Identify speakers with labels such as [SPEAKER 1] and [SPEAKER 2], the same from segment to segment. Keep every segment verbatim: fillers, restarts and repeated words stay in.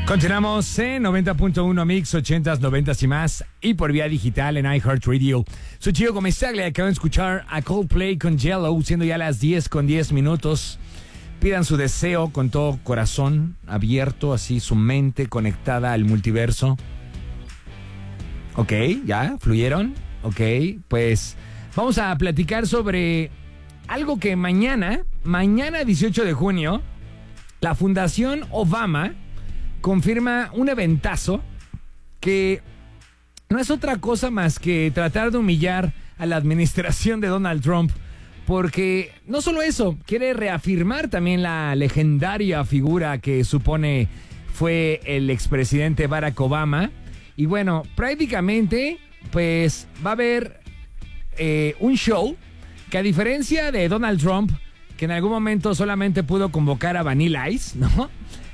[SPEAKER 1] Continuamos en noventa punto uno Mix, ochentas, noventas y más, y por vía digital en iHeartRadio. Soy Chico Comestaglia, acaban de escuchar a Coldplay con Yellow, siendo ya las diez con diez minutos. Pidan su deseo con todo corazón abierto, así su mente conectada al multiverso. Ok, ya, fluyeron. Ok, pues vamos a platicar sobre algo que mañana, mañana dieciocho de junio, la Fundación Obama confirma un eventazo que no es otra cosa más que tratar de humillar a la administración de Donald Trump, porque no solo eso, quiere reafirmar también la legendaria figura que supone fue el expresidente Barack Obama. Y bueno, prácticamente pues va a haber eh, un show que, a diferencia de Donald Trump, que en algún momento solamente pudo convocar a Vanilla Ice, ¿no?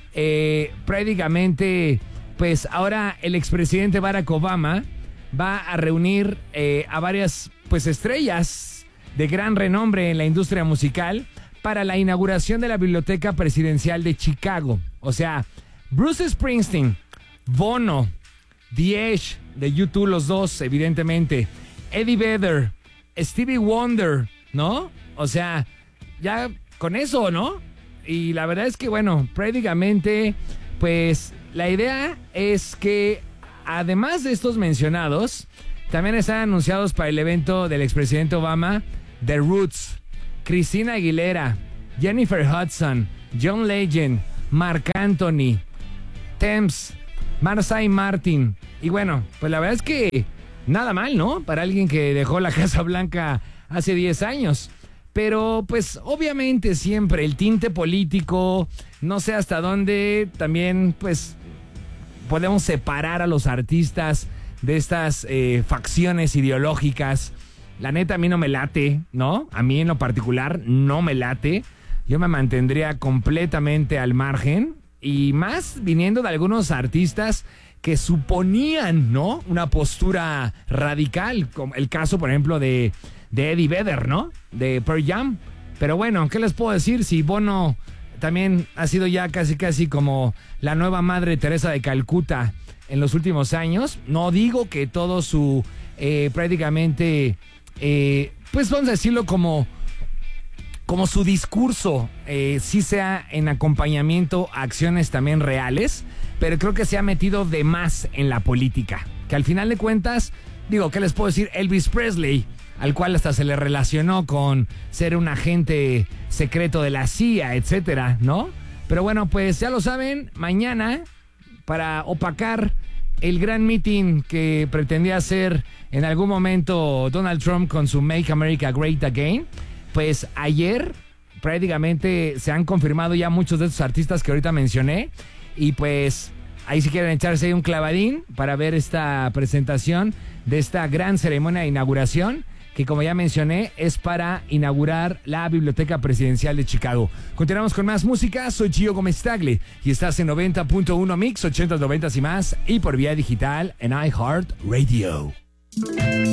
[SPEAKER 1] Eh, prácticamente, pues ahora el expresidente Barack Obama va a reunir eh, a varias pues estrellas de gran renombre en la industria musical para la inauguración de la Biblioteca Presidencial de Chicago. O sea, Bruce Springsteen, Bono, The Edge de U dos, los dos, evidentemente, Eddie Vedder, Stevie Wonder, ¿no? O sea, ya con eso, ¿no? Y la verdad es que, bueno, prácticamente, pues, la idea es que, además de estos mencionados, también están anunciados para el evento del expresidente Obama The Roots, Christina Aguilera, Jennifer Hudson, John Legend, Marc Anthony, Thames, Marsai Martin. Y bueno, pues la verdad es que nada mal, ¿no? Para alguien que dejó la Casa Blanca hace diez años. Pero pues obviamente siempre el tinte político, no sé hasta dónde también pues podemos separar a los artistas de estas eh, facciones ideológicas. La neta a mí no me late, ¿no? A mí en lo particular no me late. Yo me mantendría completamente al margen, y más viniendo de algunos artistas que suponían, ¿no?, una postura radical, como el caso, por ejemplo, de, de Eddie Vedder, ¿no?, de Pearl Jam. Pero bueno, ¿qué les puedo decir? Si Bono también ha sido ya casi casi como la nueva Madre Teresa de Calcuta en los últimos años. No digo que todo su, eh, prácticamente, eh, pues vamos a decirlo como... como su discurso eh, sí sea en acompañamiento a acciones también reales, pero creo que se ha metido de más en la política, que al final de cuentas, digo, ¿qué les puedo decir? Elvis Presley, al cual hasta se le relacionó con ser un agente secreto de la C I A, etcétera, ¿no? Pero bueno, pues ya lo saben, mañana, para opacar el gran meeting que pretendía hacer en algún momento Donald Trump con su Make America Great Again, pues ayer prácticamente se han confirmado ya muchos de estos artistas que ahorita mencioné, y pues ahí si quieren echarse ahí un clavadín para ver esta presentación de esta gran ceremonia de inauguración, que como ya mencioné es para inaugurar la Biblioteca Presidencial de Chicago. Continuamos con más música, soy Gio Comestaglia y estás en noventa punto uno Mix, ochentas, noventas y más, y por vía digital en iHeartRadio.